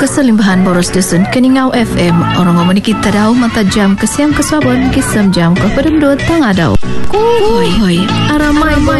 Keselimbahan boros dusun Keningau FM. Orang ngomong kita daw mata jam kesiam kesabon kisam jam ke pedem dua tang adau. Hoi aramai